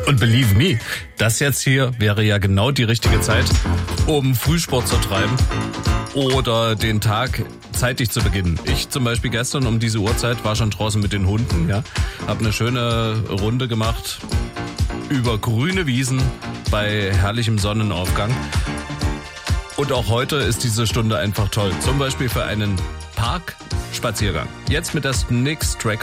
Und believe me, das jetzt hier wäre ja genau die richtige Zeit, um Frühsport zu treiben oder den Tag zeitig zu beginnen. Ich zum Beispiel gestern um diese Uhrzeit war schon draußen mit den Hunden, ja, habe eine schöne Runde gemacht über grüne Wiesen bei herrlichem Sonnenaufgang. Und auch heute ist diese Stunde einfach toll. Zum Beispiel für einen Parkspaziergang. Jetzt mit der Styx Tracker.